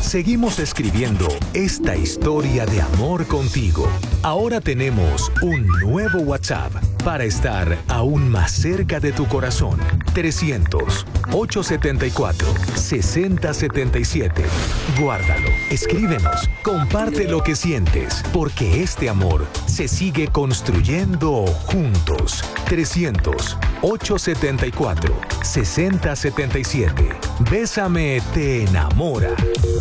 Seguimos escribiendo esta historia de amor contigo. Ahora tenemos un nuevo WhatsApp para estar aún más cerca de tu corazón. 300-874-6077. Guárdalo, escríbenos, comparte lo que sientes, porque este amor se sigue construyendo juntos. 300-874-6077. Bésame te enamora.